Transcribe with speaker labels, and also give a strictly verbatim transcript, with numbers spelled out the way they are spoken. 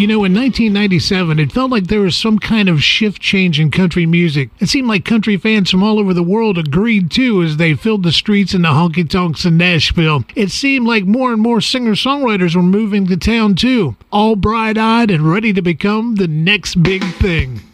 Speaker 1: You know, in nineteen ninety-seven, it felt like there was some kind of shift change in country music. It seemed like country fans from all over the world agreed, too, as they filled the streets and the honky-tonks in Nashville. It seemed like more and more singer-songwriters were moving to town, too, all bright-eyed and ready to become the next big thing.